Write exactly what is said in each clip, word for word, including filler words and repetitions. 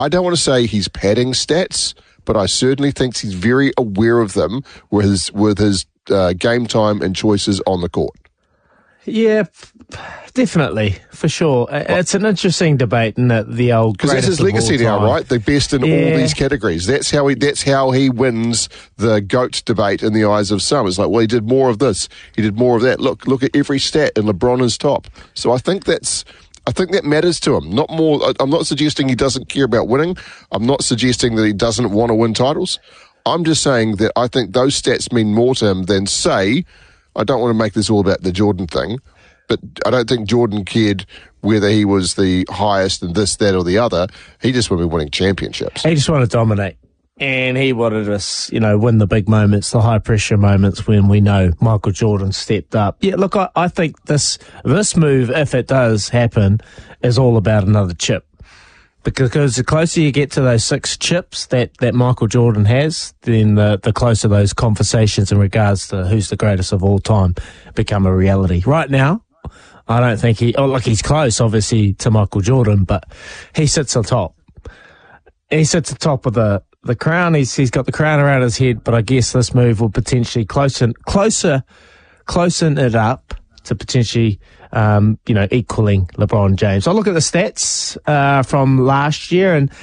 I don't want to say he's padding stats, but I certainly think he's very aware of them with his, with his uh, game time and choices on the court. Yeah, definitely, for sure. It's an interesting debate, isn't it? The old because that's his legacy now, right? The best in yeah. all these categories. That's how he. That's how he wins the GOAT debate in the eyes of some. It's like, well, he did more of this, he did more of that. Look, look at every stat, and LeBron is top. So I think that's. I think that matters to him. Not more. I'm not suggesting he doesn't care about winning. I'm not suggesting that he doesn't want to win titles. I'm just saying that I think those stats mean more to him than, say, I don't want to make this all about the Jordan thing, but I don't think Jordan cared whether he was the highest in this, that, or the other. He just wanted to be winning championships. He just wanted to dominate. And he wanted us, you know, win the big moments, the high-pressure moments when we know Michael Jordan stepped up. Yeah, look, I, I think this this move, if it does happen, is all about another chip. Because the closer you get to those six chips that, that Michael Jordan has, then the, the closer those conversations in regards to who's the greatest of all time become a reality. Right now, I don't think he... Oh, look, he's close, obviously, to Michael Jordan, but he sits on top. He sits atop of the... The crown, he's, he's got the crown around his head, but I guess this move will potentially closen, closer, closen it up to potentially, um, you know, equaling LeBron James. I look at the stats, uh, from last year, and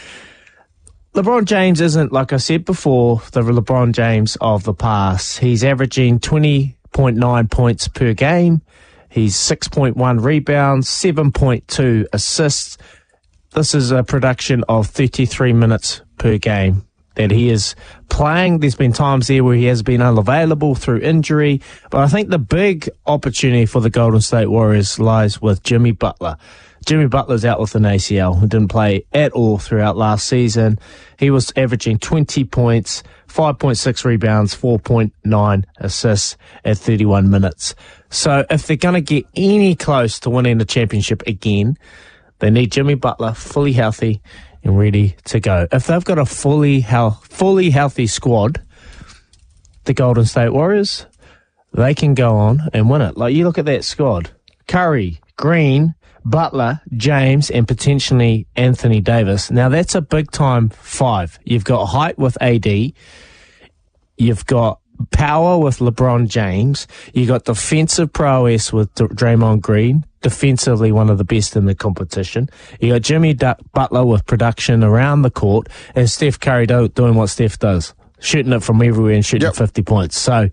LeBron James isn't, like I said before, the LeBron James of the past. He's averaging twenty point nine points per game. He's six point one rebounds, seven point two assists. This is a production of thirty-three minutes per game that he is playing. There's been times there where he has been unavailable through injury, but I think the big opportunity for the Golden State Warriors lies with Jimmy Butler. Jimmy Butler's out with an A C L, who didn't play at all throughout last season. He was averaging twenty points, five point six rebounds, four point nine assists at thirty-one minutes. So if they're going to get any close to winning the championship again, they need Jimmy Butler fully healthy and ready to go. If they've got a fully health, fully healthy squad, the Golden State Warriors, they can go on and win it. Like, you look at that squad: Curry, Green, Butler, James, and potentially Anthony Davis. Now, that's a big-time five. You've got height with A D. You've got power with LeBron James. You got defensive prowess with D- Draymond Green. Defensively, one of the best in the competition. You got Jimmy D- Butler with production around the court, and Steph Curry do- doing what Steph does, shooting it from everywhere and shooting yep. fifty points. So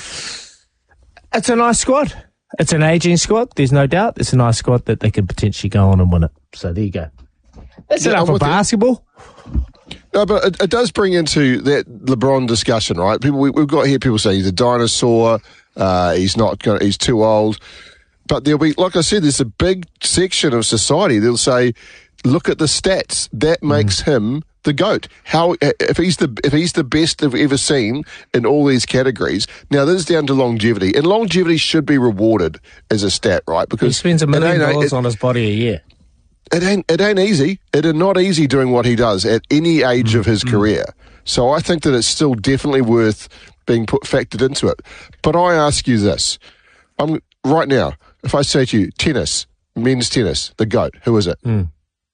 it's a nice squad. It's an aging squad. There's no doubt. It's a nice squad that they could potentially go on and win it. So there you go. That's yeah, enough for basketball. No, but it, it does bring into that LeBron discussion, right? People we, we've got here people say he's a dinosaur. Uh, he's not. Gonna, he's too old. But there'll be, like I said, there's a big section of society that'll say, "Look at the stats. That makes mm. him the GOAT. How if he's the if he's the best they've ever seen in all these categories." Now this is down to longevity, and longevity should be rewarded as a stat, right? Because he spends a million dollars it, on his body a year. It ain't it ain't easy. It is not easy doing what he does at any age mm. of his mm. career. So I think that it's still definitely worth being put factored into it. But I ask you this: I'm right now. If I say to you, tennis, men's tennis, the GOAT, who is it? Mm.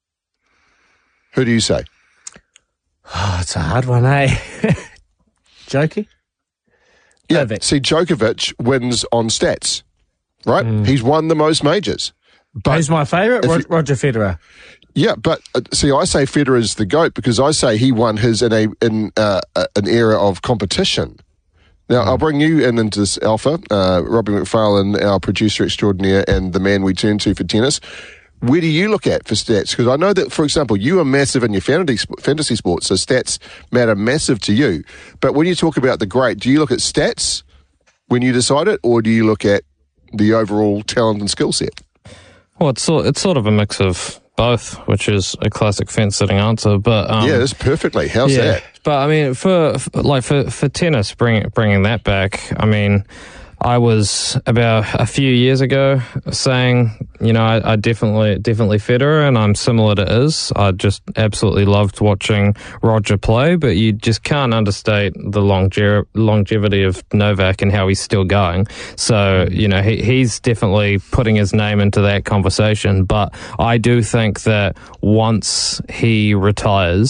Who do you say? Oh, it's a hard one, eh? Djokovic? Yeah, Novak. See, Djokovic wins on stats, right? Mm. He's won the most majors. But who's my favourite? Roger, you, Roger Federer. Yeah, but uh, see, I say Federer's the GOAT because I say he won his in a in uh, an era of competition. Now, I'll bring you in into this, Alpha, uh, Robbie McFarlane, our producer extraordinaire and the man we turn to for tennis. Where do you look at for stats? Because I know that, for example, you are massive in your fantasy, fantasy sports, so stats matter massive to you. But when you talk about the great, do you look at stats when you decide it, or do you look at the overall talent and skill set? Well, it's sort, it's sort of a mix of both, which is a classic fence-sitting answer. But um, yeah, that's perfectly. How's yeah, that? But I mean, for, for like for, for tennis, bring, bringing that back, I mean, I was about a few years ago saying, you know, I, I definitely, definitely Federer, and I'm similar to Iz. I just absolutely loved watching Roger play, but you just can't understate the longe- longevity of Novak and how he's still going. So, you know, he, he's definitely putting his name into that conversation. But I do think that once he retires,